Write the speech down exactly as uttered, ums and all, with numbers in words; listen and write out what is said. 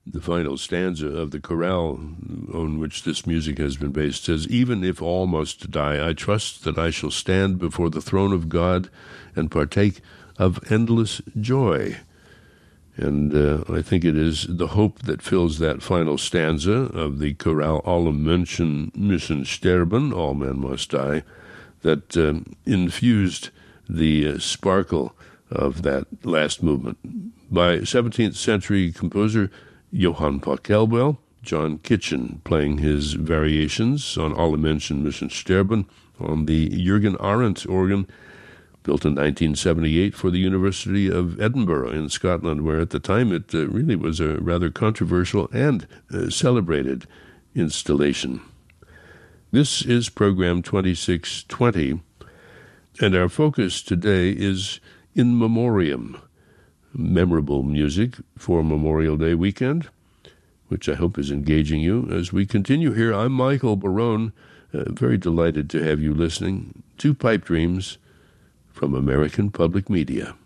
The final stanza of the chorale on which this music has been based says, "Even if all must die, I trust that I shall stand before the throne of God and partake of endless joy." And uh, I think it is the hope that fills that final stanza of the chorale, "Alle Menschen müssen sterben," all men must die, that um, infused the uh, sparkle of that last movement. By seventeenth century composer Johann Pachelbel, John Kitchen playing his variations on "Alle Menschen müssen sterben" on the Jürgen Arendt organ, built in nineteen seventy-eight for the University of Edinburgh in Scotland, where at the time it uh, really was a rather controversial and uh, celebrated installation. This is program twenty-six twenty, and our focus today is in memoriam, memorable music for Memorial Day weekend, which I hope is engaging you as we continue here. I'm Michael Barone, uh, very delighted to have you listening to Pipe Dreams from American Public Media.